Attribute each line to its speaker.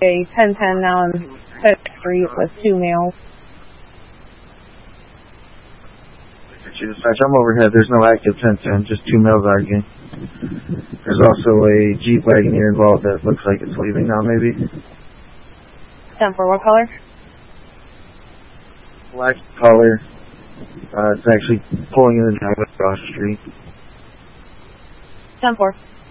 Speaker 1: a 1010 now on Fifth Street with 2 males.
Speaker 2: Dispatch, I'm overhead. There's no active 1010, just 2 males arguing. There's also a Jeep Wagoneer involved that looks like it's leaving now, maybe.
Speaker 1: 10-4, what color?
Speaker 2: Black color. It's actually pulling in the driveway across the street.
Speaker 1: 10-4.